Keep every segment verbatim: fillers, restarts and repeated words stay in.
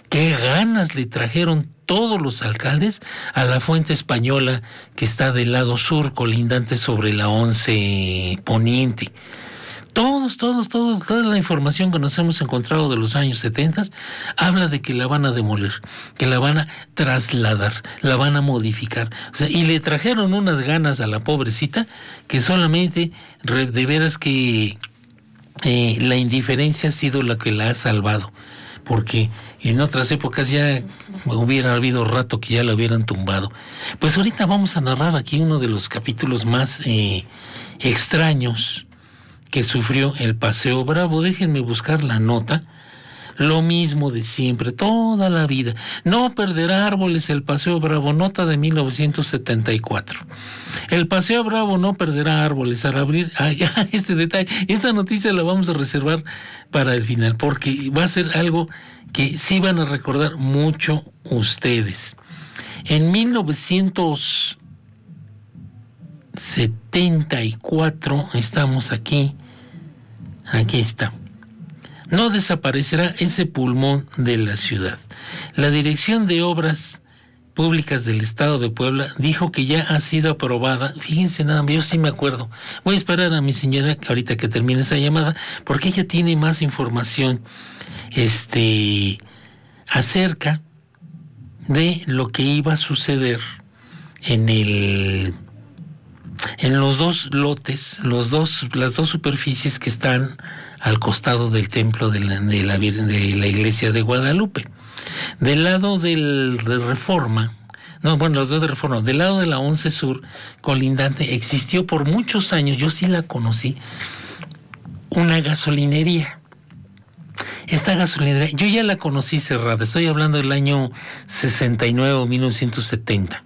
qué ganas le trajeron todos los alcaldes a la Fuente Española, que está del lado sur, colindante sobre la once Poniente. Todos, todos, todos, toda la información que nos hemos encontrado de los años setenta habla de que la van a demoler, que la van a trasladar, la van a modificar. O sea, y le trajeron unas ganas a la pobrecita que solamente, de veras que eh, la indiferencia ha sido la que la ha salvado. Porque en otras épocas ya hubiera habido rato que ya la hubieran tumbado. Pues ahorita vamos a narrar aquí uno de los capítulos más eh, extraños que sufrió el Paseo Bravo. Déjenme buscar la nota. Lo mismo de siempre, toda la vida. No perderá árboles el Paseo Bravo, nota de mil novecientos setenta y cuatro. El Paseo Bravo no perderá árboles al abrir... Ay, este detalle, esta noticia la vamos a reservar para el final, porque va a ser algo que sí van a recordar mucho ustedes. En mil novecientos setenta y cuatro, estamos aquí, aquí está. No desaparecerá ese pulmón de la ciudad. La Dirección de Obras Públicas del Estado de Puebla dijo que ya ha sido aprobada. Fíjense nada más, yo sí me acuerdo. Voy a esperar a mi señora que ahorita que termine esa llamada, porque ella tiene más información este, acerca de lo que iba a suceder en el en los dos lotes, los dos, las dos superficies que están al costado del templo de la, de la, de la iglesia de Guadalupe. Del lado del, de Reforma, no, bueno, los dos de Reforma, del lado de la once Sur, colindante, existió por muchos años, yo sí la conocí, una gasolinería. Esta gasolinería, yo ya la conocí cerrada, estoy hablando del año sesenta y nueve o mil novecientos setenta.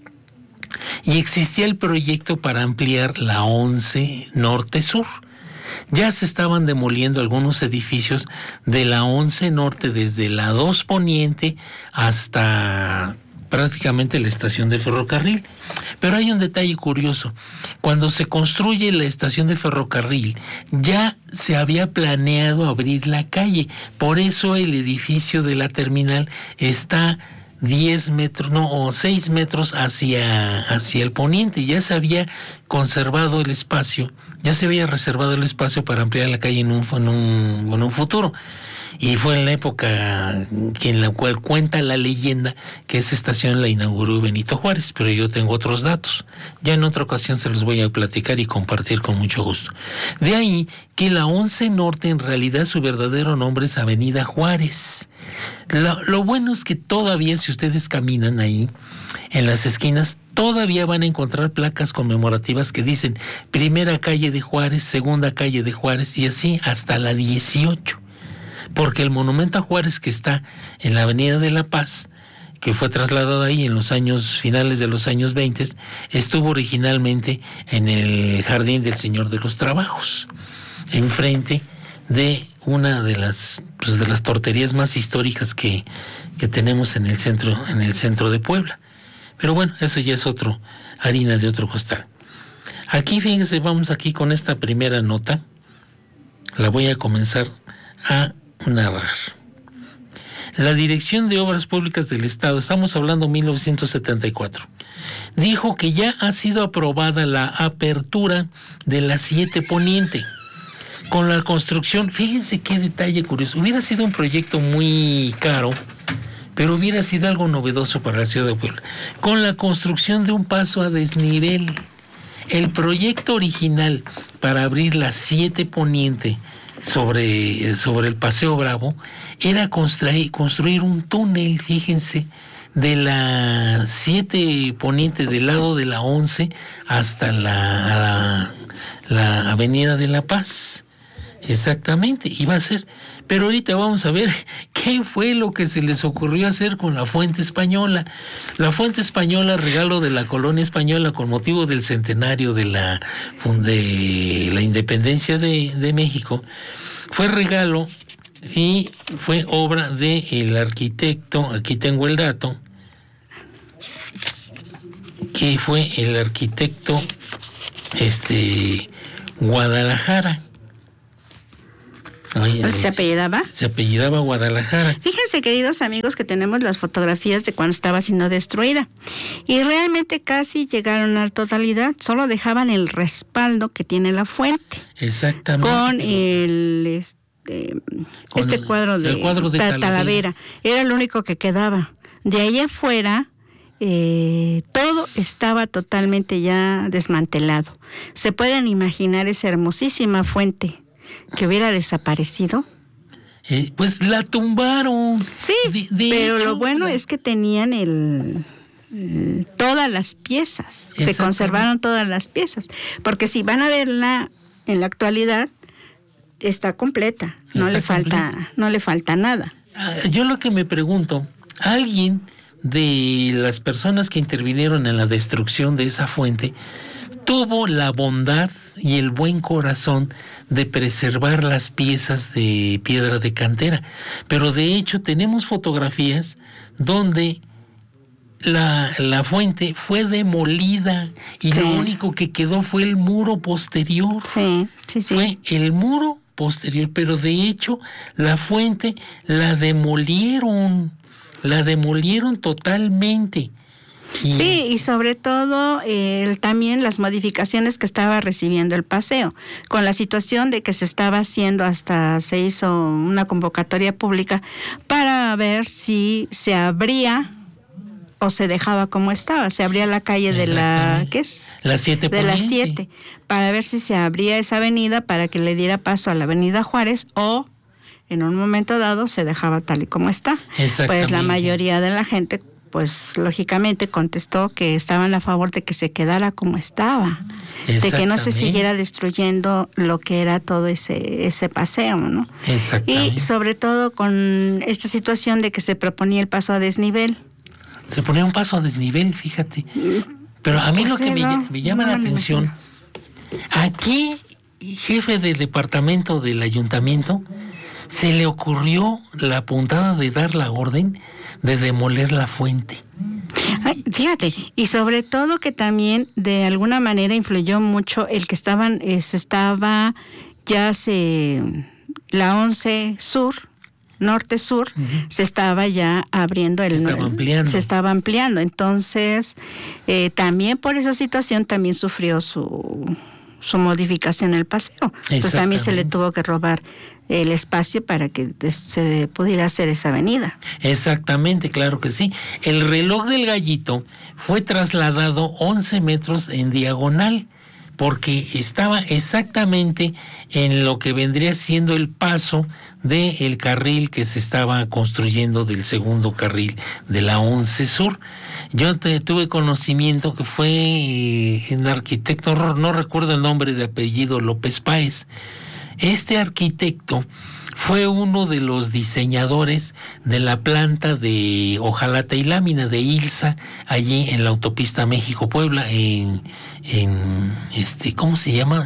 Y existía el proyecto para ampliar la once Norte-Sur. Ya se estaban demoliendo algunos edificios de la once Norte, desde la dos Poniente hasta prácticamente la estación de ferrocarril. Pero hay un detalle curioso. Cuando se construye la estación de ferrocarril, ya se había planeado abrir la calle. Por eso el edificio de la terminal está diez metros, no, o seis metros hacia, hacia el poniente. Ya se había conservado el espacio, ya se había reservado el espacio para ampliar la calle en un, en un, en un futuro. Y fue en la época en la cual cuenta la leyenda que esa estación la inauguró Benito Juárez, pero yo tengo otros datos. Ya en otra ocasión se los voy a platicar y compartir con mucho gusto. De ahí que la once Norte, en realidad su verdadero nombre es Avenida Juárez. Lo, lo bueno es que todavía, si ustedes caminan ahí, en las esquinas, todavía van a encontrar placas conmemorativas que dicen primera calle de Juárez, segunda calle de Juárez, y así hasta la dieciocho. Porque el monumento a Juárez, que está en la Avenida de la Paz, que fue trasladado ahí en los años finales de los años veinte, estuvo originalmente en el Jardín del Señor de los Trabajos, enfrente de una de las, pues, de las torterías más históricas que, que tenemos en el centro, en el centro de Puebla. Pero bueno, eso ya es otro, harina de otro costal. Aquí, fíjense, vamos aquí con esta primera nota. La voy a comenzar a narrar. La Dirección de Obras Públicas del Estado, estamos hablando mil novecientos setenta y cuatro, dijo que ya ha sido aprobada la apertura de la siete Poniente con la construcción. Fíjense qué detalle curioso. Hubiera sido un proyecto muy caro, pero hubiera sido algo novedoso para la ciudad de Puebla, con la construcción de un paso a desnivel. El proyecto original para abrir la siete Poniente sobre, sobre el Paseo Bravo era construir, construir un túnel, fíjense, de la siete Poniente del lado de la once hasta la, la, la Avenida de la Paz. Exactamente, iba a ser. Pero ahorita vamos a ver qué fue lo que se les ocurrió hacer con la Fuente Española. La Fuente Española, regalo de la colonia española con motivo del centenario de la, de la independencia de, de México, fue regalo y fue obra del arquitecto, aquí tengo el dato, que fue el arquitecto este Guadalajara. Oye, ¿Se apellidaba? Se apellidaba Guadalajara. Fíjense, queridos amigos, que tenemos las fotografías de cuando estaba siendo destruida. Y realmente casi llegaron a la totalidad. Solo dejaban el respaldo que tiene la fuente. Exactamente. Con el este, con este el, cuadro de, el cuadro de Talavera. Talavera. Era el único que quedaba. De ahí afuera, eh, todo estaba totalmente ya desmantelado. ¿Se pueden imaginar esa hermosísima fuente que hubiera desaparecido? Eh, pues la tumbaron. Sí, de, de pero hecho, lo bueno la... es que tenían el, el todas las piezas, se conservaron todas las piezas, porque si van a verla en la actualidad está completa, está no le falta, completa. no le falta nada. Ah, yo lo que me pregunto, ¿alguien de las personas que intervinieron en la destrucción de esa fuente tuvo la bondad y el buen corazón de preservar las piezas de piedra de cantera? Pero de hecho tenemos fotografías donde la, la fuente fue demolida y sí. Lo único que quedó fue el muro posterior. Sí, sí, sí. Fue el muro posterior, pero de hecho la fuente la demolieron, la demolieron totalmente. Y sí, y sobre todo eh, también las modificaciones que estaba recibiendo el paseo, con la situación de que se estaba haciendo, hasta se hizo una convocatoria pública para ver si se abría o se dejaba como estaba, se abría la calle de la, ¿qué es? La siete de las siete, para ver si se abría esa avenida para que le diera paso a la avenida Juárez o en un momento dado se dejaba tal y como está. Pues la mayoría de la gente pues lógicamente contestó que estaban a favor de que se quedara como estaba, de que no se siguiera destruyendo lo que era todo ese ese paseo, ¿no? Y sobre todo con esta situación de que se proponía el paso a desnivel. Se ponía un paso a desnivel, fíjate. Pero a mí pues lo sí, que no, me, me llama no, la atención, aquí, jefe del departamento del ayuntamiento, se le ocurrió la puntada de dar la orden de demoler la fuente. Ay, fíjate, y sobre todo que también de alguna manera influyó mucho el que estaban, eh, se estaba ya se la once Sur, Norte Sur, uh-huh. se estaba ya abriendo, el, se estaba ampliando. Se estaba ampliando, entonces eh, también por esa situación también sufrió su su modificación el paseo. Entonces también se le tuvo que robar el espacio para que se pudiera hacer esa avenida. Exactamente, claro que sí. El reloj del Gallito fue trasladado once metros en diagonal porque estaba exactamente en lo que vendría siendo el paso del carril que se estaba construyendo del segundo carril de la once Sur. Yo te, tuve conocimiento que fue eh, un arquitecto, no, no recuerdo el nombre de apellido, López Páez. Este arquitecto fue uno de los diseñadores de la planta de hojalata y lámina de ILSA, allí en la autopista México-Puebla, en, en este, ¿cómo se llama?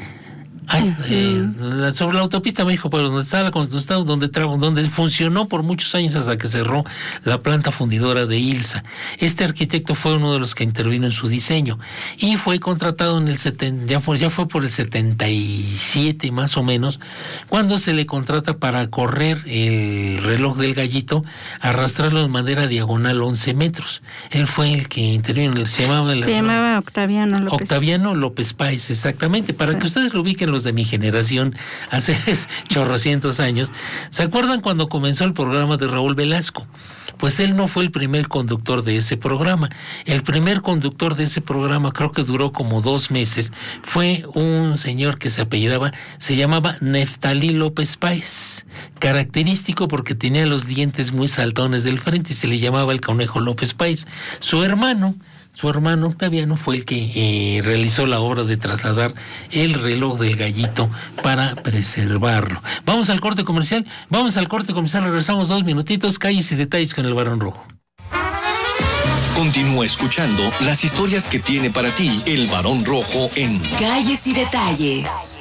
Ay, eh, sobre la autopista México-Puebla, donde estaba la construcción, donde, donde funcionó por muchos años hasta que cerró la planta fundidora de ILSA. Este arquitecto fue uno de los que intervino en su diseño y fue contratado en el setenta, ya fue, ya fue por el setenta y siete más o menos, cuando se le contrata para correr el reloj del Gallito, arrastrarlo de manera diagonal once metros. Él fue el que intervino, se llamaba, se llamaba Octaviano López. Octaviano López Páez, exactamente, para sí. que ustedes lo ubiquen los de mi generación, hace chorrocientos años. ¿Se acuerdan cuando comenzó el programa de Raúl Velasco? Pues él no fue el primer conductor de ese programa. El primer conductor de ese programa, creo que duró como dos meses, fue un señor que se apellidaba, se llamaba Neftalí López Páez, característico porque tenía los dientes muy saltones del frente y se le llamaba el Conejo López Páez. Su hermano Su hermano Octaviano fue el que eh, realizó la obra de trasladar el reloj del Gallito para preservarlo. Vamos al corte comercial, vamos al corte comercial, regresamos dos minutitos, calles y detalles con el Barón Rojo. Continúa escuchando las historias que tiene para ti el Barón Rojo en Calles y Detalles.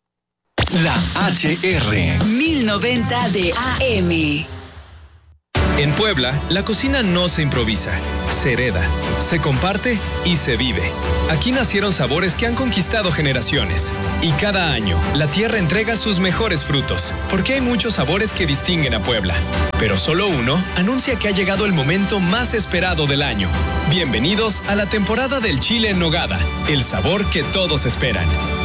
La H R mil noventa de A M. En Puebla, la cocina no se improvisa, se hereda, se comparte y se vive. Aquí nacieron sabores que han conquistado generaciones. Y cada año, la tierra entrega sus mejores frutos, porque hay muchos sabores que distinguen a Puebla. Pero solo uno anuncia que ha llegado el momento más esperado del año. Bienvenidos a la temporada del chile en nogada, el sabor que todos esperan.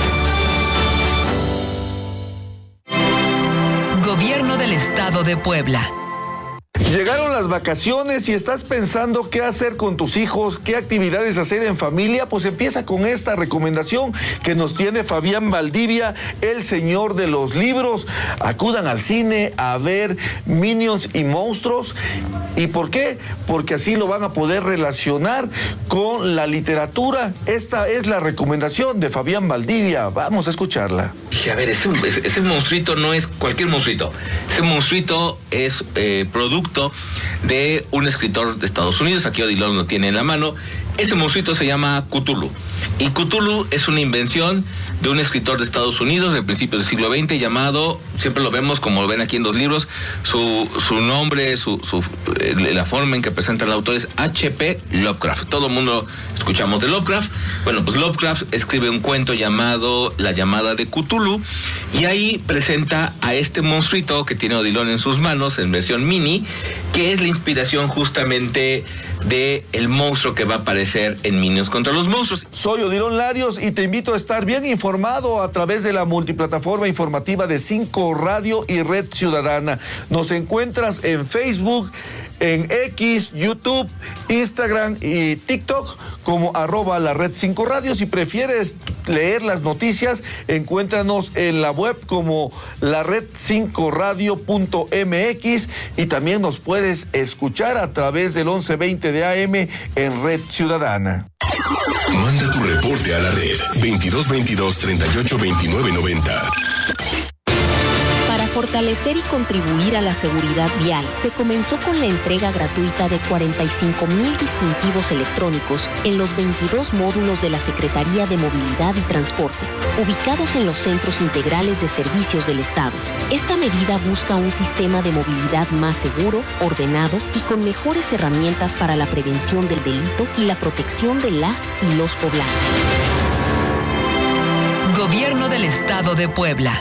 Gobierno del Estado de Puebla. Llegaron las vacaciones y estás pensando qué hacer con tus hijos, qué actividades hacer en familia, pues empieza con esta recomendación que nos tiene Fabián Valdivia, el señor de los libros. Acudan al cine a ver Minions y Monstruos. ¿Y por qué? Porque así lo van a poder relacionar con la literatura. Esta es la recomendación de Fabián Valdivia. Vamos a escucharla. Dije, a ver, ese, ese monstruito no es cualquier monstruito. Ese monstruito es eh, producto de un escritor de Estados Unidos. Aquí Odilon lo tiene en la mano. Ese monstruito se llama Cthulhu. Y Cthulhu es una invención de un escritor de Estados Unidos de principios del siglo veinte llamado, siempre lo vemos como lo ven aquí en los libros, su, su nombre, su, su, la forma en que presenta el autor es H P Lovecraft. Todo el mundo escuchamos de Lovecraft. Bueno, pues Lovecraft escribe un cuento llamado La llamada de Cthulhu y ahí presenta a este monstruito que tiene Odilon en sus manos en versión mini, que es la inspiración justamente de el monstruo que va a aparecer en Minions contra los monstruos. Soy Odilon Larios y te invito a estar bien informado a través de la multiplataforma informativa de cinco Radio y Red Ciudadana. Nos encuentras en Facebook, en X, YouTube, Instagram y TikTok como arroba la red cinco radio. Si prefieres leer las noticias, encuéntranos en la web como la red cinco radio punto m x y también nos puedes escuchar a través del once veinte de A M en Red Ciudadana. Manda tu reporte a la red veintidós veintidós treinta y ocho veintinueve noventa. Para fortalecer y contribuir a la seguridad vial, se comenzó con la entrega gratuita de cuarenta y cinco mil distintivos electrónicos en los veintidós módulos de la Secretaría de Movilidad y Transporte, ubicados en los centros integrales de servicios del Estado. Esta medida busca un sistema de movilidad más seguro, ordenado y con mejores herramientas para la prevención del delito y la protección de las y los poblados. Gobierno del Estado de Puebla.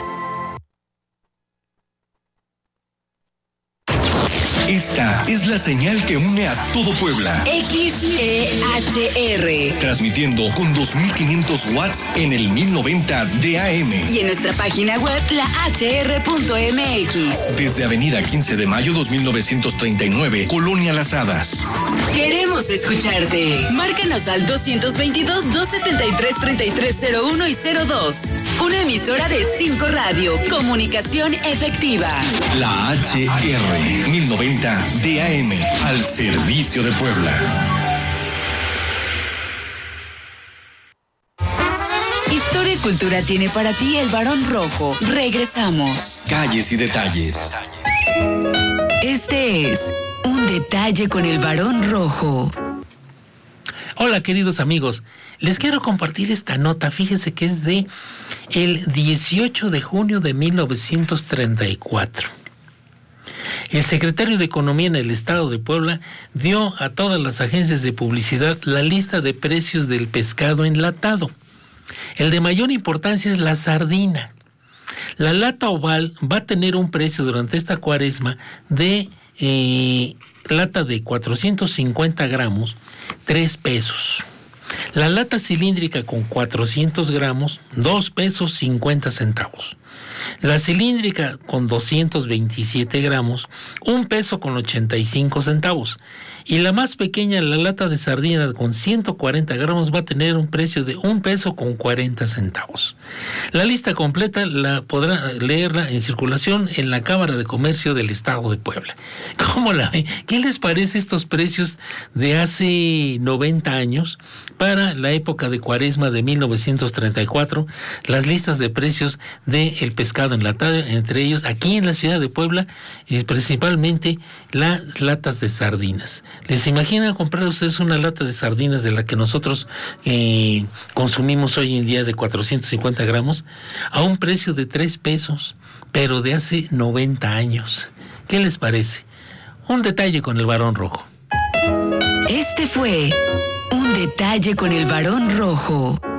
Esta es la señal que une a todo Puebla. X E H R. Transmitiendo con dos mil quinientos watts en el mil noventa de A M. Y en nuestra página web, la h r punto m x. Desde Avenida quince de mayo dos mil novecientos treinta y nueve, Colonia Las Hadas. Queremos escucharte. Márcanos al doscientos veintidós, doscientos setenta y tres, treinta y tres cero uno y cero dos. Una emisora de cinco Radio. Comunicación efectiva. La H R mil noventa de A M, al servicio de Puebla. Historia y cultura tiene para ti el Barón Rojo. Regresamos. Calles y detalles. Este es Un Detalle con el Barón Rojo. Hola queridos amigos, les quiero compartir esta nota. Fíjense que es de el dieciocho de junio de mil novecientos treinta y cuatro. El secretario de Economía en el Estado de Puebla dio a todas las agencias de publicidad la lista de precios del pescado enlatado. El de mayor importancia es la sardina. La lata oval va a tener un precio durante esta cuaresma de eh, lata de cuatrocientos cincuenta gramos, tres pesos. La lata cilíndrica con cuatrocientos gramos, dos pesos cincuenta centavos. La cilíndrica con doscientos veintisiete gramos, un peso con ochenta y cinco centavos. Y la más pequeña, la lata de sardina con ciento cuarenta gramos, va a tener un precio de un peso con cuarenta centavos. La lista completa la podrá leerla en circulación en la Cámara de Comercio del Estado de Puebla. ¿Cómo la ve? ¿Qué les parece estos precios de hace noventa años? Para la época de Cuaresma de mil novecientos treinta y cuatro, las listas de precios del pescado enlatado, entre ellos aquí en la ciudad de Puebla, y principalmente las latas de sardinas. ¿Les imaginan comprar ustedes una lata de sardinas de la que nosotros eh, consumimos hoy en día de cuatrocientos cincuenta gramos a un precio de tres pesos, pero de hace noventa años? ¿Qué les parece? Un detalle con el varón rojo. Este fue Un detalle con el varón rojo.